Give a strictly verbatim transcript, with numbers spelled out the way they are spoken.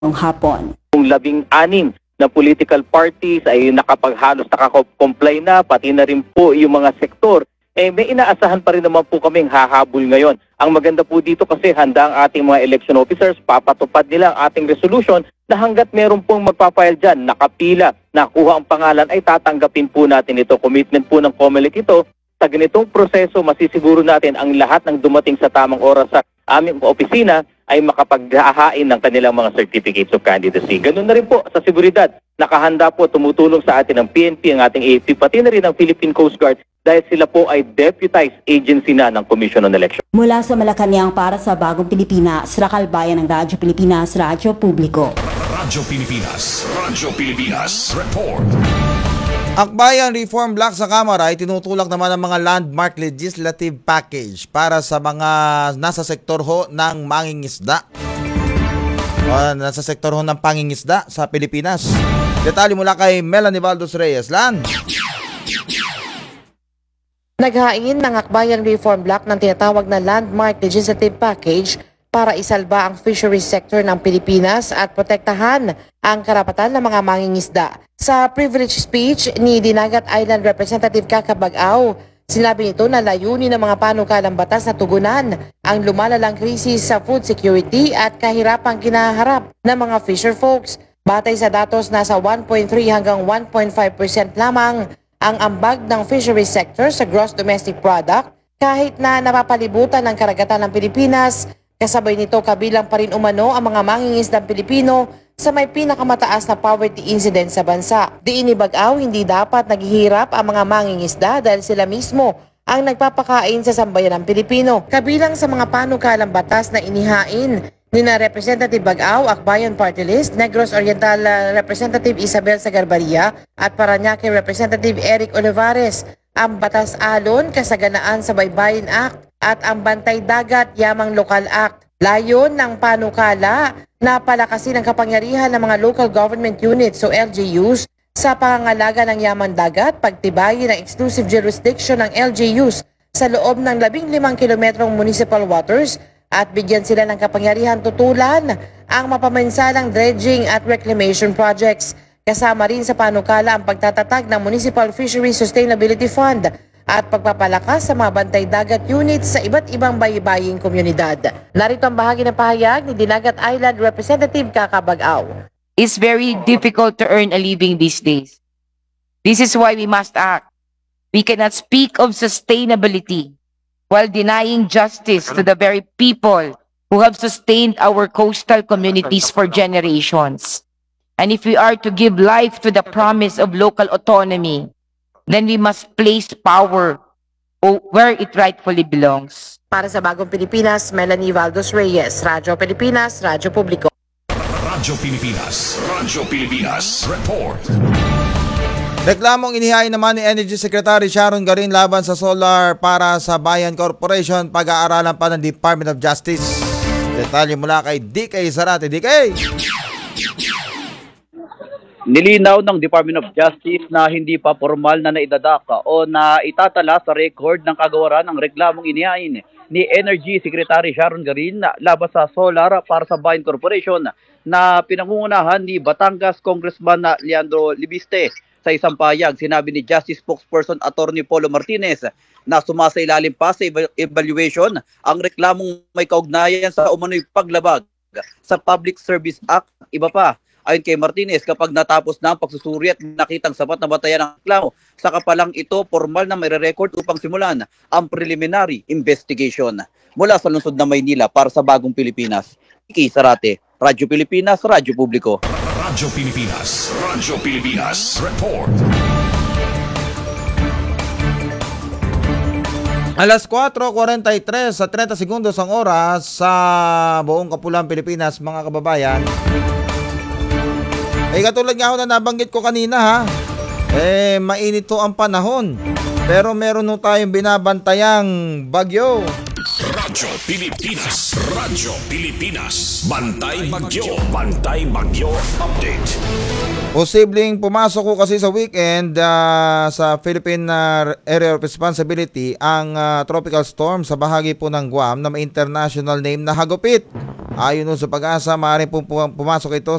ng hapon. Kung labing anim na political parties ay nakapaghalos nakakomply na, pati na rin po yung mga sektor, eh may inaasahan pa rin naman po kaming hahabol ngayon. Ang maganda po dito kasi handa ang ating mga election officers, papatupad nila ang ating resolution na hanggat meron pong magpapile dyan, nakapila, nakuha ang pangalan, ay tatanggapin po natin ito. Commitment po ng COMELEC ito. Sa ganitong proseso, masisiguro natin ang lahat ng dumating sa tamang oras sa aming opisina ay makapaghahain ng kanilang mga certificates of candidacy. Ganun na rin po sa seguridad. Nakahanda po, tumutulong sa atin ang P N P, ang ating A F P, pati na rin ang Philippine Coast Guard dahil sila po ay deputized agency na ng Commission on Election. Mula sa Malacanang para sa Bagong Pilipinas, Rakal Bayan ng Radyo Pilipinas, Radyo Publiko. Radyo Pilipinas, Radyo Pilipinas, report. Akbayan Reform Block sa Kamara ay tinutulak naman ang mga landmark legislative package para sa mga nasa sektor ho ng mangingisda. O, nasa sektor ho ng pangingisda sa Pilipinas. Detalye mula kay Melanie Valdos Reyes. Lan! Naghain ng Akbayan Reform Block ng tinatawag na landmark legislative package para isalba ang fisheries sector ng Pilipinas at protektahan ang karapatan ng mga mangingisda. Sa privilege speech ni Dinagat Island Representative Kaka Bag-aw, sinabi nito na layunin ng mga panukalang batas na tugunan ang lumalalang krisis sa food security at kahirapang kinaharap ng mga fisher folks. Batay sa datos, nasa one point three hanggang one point five percent lamang ang ambag ng fisheries sector sa gross domestic product kahit na napapalibutan ng karagatan ng Pilipinas. Kasabay nito kabilang pa rin umano ang mga mangingisdang Pilipino sa may pinakamataas na poverty incidence sa bansa. Diin ni Bag-aw, hindi dapat naghihirap ang mga mangingisda dahil sila mismo ang nagpapakain sa sambayan ng Pilipino. Kabilang sa mga panukalang batas na inihain ni na Representative Bag-aw, Akbayan Party List, Negros Oriental uh, Representative Isabel Sagarbaria at Parañaque Representative Eric Olivares, ang Batas Alon, Kasaganaan sa Baybayin Act at ang Bantay Dagat Yamang Lokal Act. Layon ng panukala na palakasin ang kapangyarihan ng mga local government units o L G Us sa pangangalaga ng yaman dagat, pagtibayin ang exclusive jurisdiction ng L G Us sa loob ng labing limang kilometrong municipal waters at bigyan sila ng kapangyarihan tutulan ang mapamansalang dredging at reclamation projects. Kasama rin sa panukala ang pagtatatag ng Municipal Fisheries Sustainability Fund at pagpapalakas sa mga bantay dagat units sa iba't ibang baybaying komunidad. Narito ang bahagi ng pahayag ni Dinagat Island Representative Kaka Bag-aw. It's very difficult to earn a living these days. This is why we must act. We cannot speak of sustainability while denying justice to the very people who have sustained our coastal communities for generations. And if we are to give life to the promise of local autonomy, then we must place power where it rightfully belongs. Para sa Bagong Pilipinas, Melanie Valdos Reyes, Radyo Pilipinas, Radyo Publiko. Radyo Pilipinas, Radyo Pilipinas, report. Reklamong inihain naman ni Energy Secretary Sharon Garin laban sa solar para sa Bayan Corporation, pag-aaralan pa ng Department of Justice. Detalye mula kay D K Zarate. D K! Nilinaw ng Department of Justice na hindi pa formal na naidadaka o na itatala sa record ng kagawaran ng reklamong inihain ni Energy Secretary Sharon Garin laban sa solar para sa Bayan Corporation na pinangungunahan ni Batangas Congressman Leandro Libiste. Sa isang payag, sinabi ni Justice Spokesperson Attorney Polo Martinez na sumasailalim pa sa evaluation ang reklamong may kaugnayan sa umano'y paglabag sa Public Service Act. Iba pa, ayon kay Martinez, kapag natapos na ang pagsusuri at nakitang sapat na batayan ng reklamo, saka pa lang ito formal na may-record upang simulan ang preliminary investigation. Mula sa lungsod ng Maynila para sa Bagong Pilipinas, Iki Sarate, Radyo Pilipinas, Radyo Publiko. Radyo Pilipinas, Radyo Pilipinas, report. Alas kwatro forty-three sa thirty segundos ang oras sa buong Kapulang Pilipinas, mga kababayan. Ay katulad nga ho na nabanggit ko kanina ha, eh mainit to ang panahon. Pero meron ho tayong binabantayang bagyo. Radyo Pilipinas. Radyo Pilipinas. Bantay Bagyo. Bantay Bagyo Update. Posibleng pumasok ko kasi sa weekend ah, sa Philippine ah, Area of Responsibility ang ah, tropical storm sa bahagi po ng Guam na may international name na Hagupit. Ayon nun sa pag-asa, maaaring pong pum- pumasok ito